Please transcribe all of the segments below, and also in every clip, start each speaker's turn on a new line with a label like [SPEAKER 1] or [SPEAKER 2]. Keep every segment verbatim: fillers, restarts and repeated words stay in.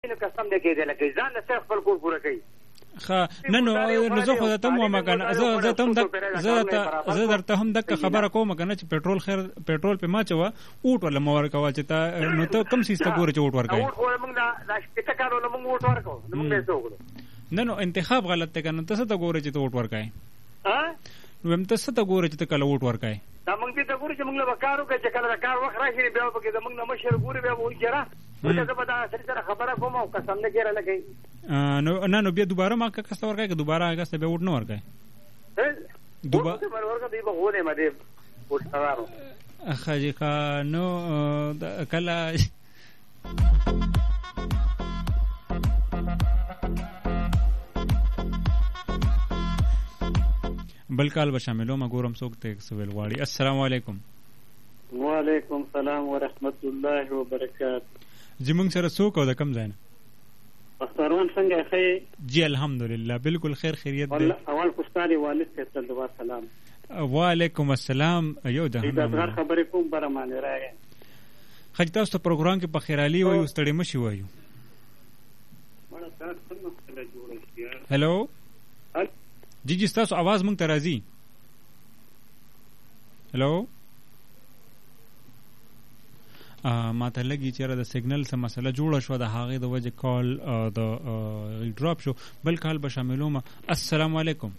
[SPEAKER 1] نو قسم دې کېدل لکه ځان له خپل کور پوره کوي.
[SPEAKER 2] خا نه نو نو زه خو ته مو مګن زه زه ته هم د زه ته زه درته هم د خبره کوم کنه چې پېټرول خیر پېټرول په ما چوا اوټ ولا مور کوا چې تا نو ته کم سیسته ګور چې اوټ ورکای
[SPEAKER 1] اوټ خو موږ دا شپته کارو نو موږ اوټ ورکو نو موږ څه وکړو.
[SPEAKER 2] نه نو انتخاب غلط ته کنه ته څه ته ګور چې ته اوټ ورکای
[SPEAKER 1] ها
[SPEAKER 2] نو هم ته څه ته ګور چې ته کله اوټ ورکای
[SPEAKER 1] دا موږ ته ګور چې موږ له کارو کې چې کله کار وخت راشي بیا به کې موږ نه مشر ګور بیا وایي جره موږ ته په دا سره خبره کوم او قسم نه کېره لګي
[SPEAKER 2] نو نه نو بیا دوباره ما که کس ورکای که دوباره هغه څه به وټ نه ورکای
[SPEAKER 1] دوباره ورکه دی به غوډه مده وټارو
[SPEAKER 2] اخاجي کا نو کله بل کال به شاملو ما ګورم څوک ته سوال واړي. السلام علیکم.
[SPEAKER 3] وعلیکم السلام ورحمت الله وبرکاته.
[SPEAKER 2] زمونږ سره څوک او د کم ځای نه؟
[SPEAKER 3] اخترون څنګه خیر؟
[SPEAKER 2] جی الحمدلله بالکل خیر خیریت دی.
[SPEAKER 3] اول کوستاري والد ته د سلام.
[SPEAKER 2] وعلیکم السلام. یو ده
[SPEAKER 3] دا غر خبرې کوم برمانه راغی.
[SPEAKER 2] خج تاسو ته پروګرام کې په خیرالي وایو ستړي مشي وایو.
[SPEAKER 3] مړه تاسو څنګه خپل جوړ کړئ؟
[SPEAKER 2] هلو جی جی تاسو आवाज مونږ ته راځي. هلو ما ته لګي چې را د سیګنل سم مسله جوړه شو د هغه د وجه کال د ډراپ شو. بل کال به شاملوم. السلام علیکم.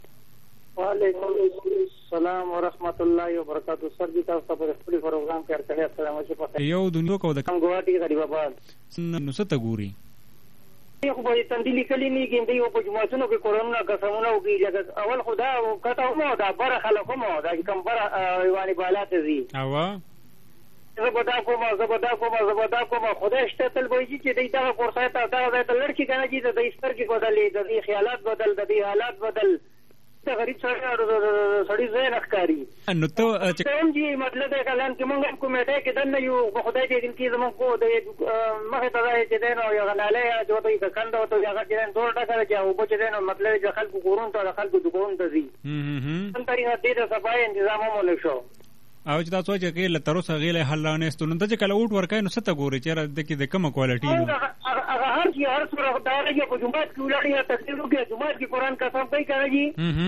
[SPEAKER 3] وعلیکم السلام ورحمت الله وبرکاته. سر دې تاسو په خپل پروګرام کې ارتړې السلام علیکم.
[SPEAKER 2] یو دنیو کو د
[SPEAKER 3] کوم ګواټي غړي بابا
[SPEAKER 2] نو څه ته ګوري
[SPEAKER 3] خو به تندلی کلی نه کېندي او په جمعهونو کې کورونا قسمونه وکړي. اول خدا کته مو دا بره خلکو مو دا کم بره ایوانی بالا ته زی
[SPEAKER 2] اوا
[SPEAKER 3] زبدا کومه زبدا کومه زبدا کومه خدای شته تل وایي چې دې دا فرصت ته دا د لړکی کنه چې د ایستر کې بدلې د دې خیالات بدل د دې حالات بدل ته غریب سره سړی زه راخکاری
[SPEAKER 2] نو ته
[SPEAKER 3] چې جی مطلب دا کلام چې موږ کومه ته کې دنه یو خدای دې دې کې زموږ کو د مخه ته راځي چې دنه یو غلاله جو ته کنده او ته هغه چې دوه ټکر چې او په دې نو مطلب چې خلکو کورون ته خلکو دکون ته زی هم هم طریقه دې د صفای تنظیم مو نشو
[SPEAKER 2] او چې تاسو چې کې لترو سغیله حل نه ستونه ته چې کله اوټ ورکای نو ست ګوري چې د کې د کومه کوالټي
[SPEAKER 3] هغه هر کی هر څوره خدای په جمعات کې ولړی تفسیر وکړي جمعات کې قران قسم کوي کوي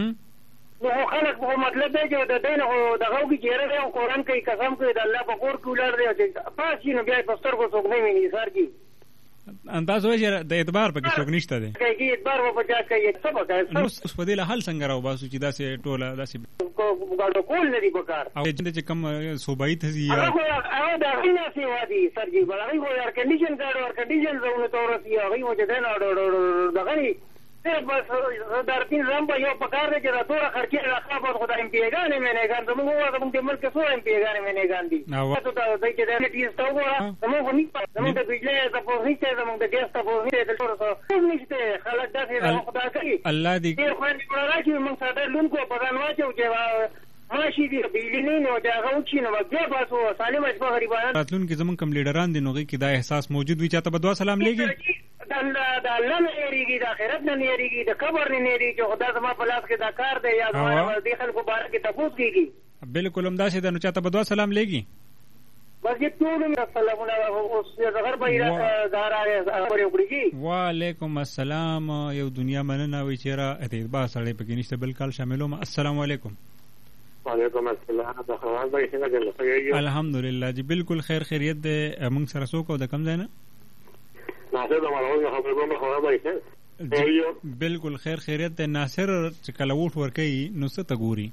[SPEAKER 3] نو خلک په مطلب دی چې د دین او دغه کې چیرې او قران کوي قسم کوي د الله په کور کې ولړ دی چې پاسې نو بیا په سترګو څوک نه ویني سر کې
[SPEAKER 2] انداز وایي د اعتبار پکې څوک نشته دی
[SPEAKER 3] کوي اعتبار و بچا کوي څه وکړي
[SPEAKER 2] نو اوس په دې له حل څنګه راو باسو چې داسې ټوله داسې
[SPEAKER 3] ګاډو کول نه دی پکار
[SPEAKER 2] او چې کوم صوبایي ته زی
[SPEAKER 3] هغه دا غینه سی وادي سرجی بلغي خو ایر کنډیشن ګاډو ایر کنډیشن زونه تورسی هغه مو چې نه دغه بس درتين زمبا یو پکار دی چې راټوله خرچه راخاب خدای ام پیګانې مې نه ګان زموږ هغه زموږ د ملک څو ام پیګانې مې نه ګان دي تاسو ته د دې د دې ستو غواړه زموږ نه زموږ د بجلی د پوهنې زموږ د ګیس ته پوهنې د ټول څه نشته خلک داسې خدای کوي
[SPEAKER 2] الله دې
[SPEAKER 3] دې خو نه راځي موږ ساده لونکو په ځان واچو چې ماشي دی بجلی نه دا غوچی نو بیا باسو سالم اشبه غریبان
[SPEAKER 2] راتلون کې زموږ کم لیډران دي نوږي کې دا احساس موجود وي چاته بدوا سلام لګي
[SPEAKER 3] دا دا الله نه یریږي د آخرت نه یریږي د قبر نه یریږي چې خدا زما په لاس کې دا کار دی یا زما د خلکو بار کې تفوس کیږي
[SPEAKER 2] بالکل هم دا شه د نو چاته بدوا سلام لګي
[SPEAKER 3] بس یہ ټول سلامونه اوس زغر به دار خبرې وکړي.
[SPEAKER 2] وعلیکم السلام. یو دنیا مننه وی چیرې اتباع سره پکې نشته بل کال شاملوم. السلام علیکم.
[SPEAKER 4] وعلیکم السلام. د خبر به څنګه جلسه
[SPEAKER 2] الحمدلله جی بالکل خیر خیریت ده. موږ سره څوک او د کم ځای نه
[SPEAKER 4] ناصر د مالو خبر به خبر به
[SPEAKER 2] بالکل خیر خیریت ده. ناصر چې کله ووټ ورکوي نو څه ته ګوري؟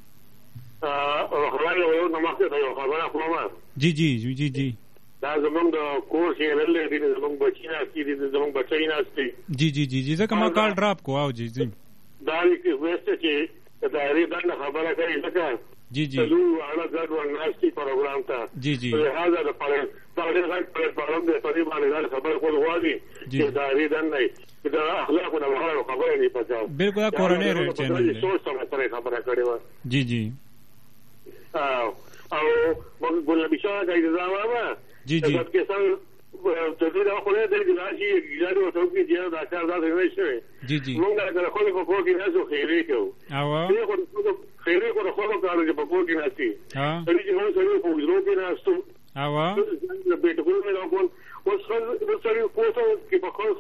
[SPEAKER 2] جی جی جی جی
[SPEAKER 4] دا زمونږ د کور چې لرلې دي زمونږ بچی ناشتي دي زمونږ بچی ناشتي
[SPEAKER 2] جی جی جی جی ځکه ما کال ډراپ کو او جی جی
[SPEAKER 4] دا کې وسته چې دا لري دا خبره کوي لکه
[SPEAKER 2] جی جی
[SPEAKER 4] نو انا ګډ ورناشتي پروګرام ته
[SPEAKER 2] جی جی
[SPEAKER 4] هغه د پاره دا ډېر غټ پروګرام دی په دې باندې خبر کول غواړي چې دا لري دا نه دا اخلاق او مهارت خبره نه پځاو
[SPEAKER 2] بالکل کورونر چینل
[SPEAKER 4] دی سوچ سمه خبره کړې و
[SPEAKER 2] جی جی
[SPEAKER 4] او او موږ ګل بشاره د ځوابه
[SPEAKER 2] جی جی
[SPEAKER 4] د کسان ته دې راخوله د ګلاشي ګلارو ته کې دی دا کار دا نه شي
[SPEAKER 2] جی جی
[SPEAKER 4] موږ د خلکو په کوګ کې نه خیرې کوو
[SPEAKER 2] او
[SPEAKER 4] خیرې کو د خلکو کارو چې په کوګ کې نه سي
[SPEAKER 2] ها
[SPEAKER 4] چې موږ سره په ورو کې نه استو
[SPEAKER 2] او
[SPEAKER 4] د بیت ګل مې راغون اوس څو څو پوسټ کې په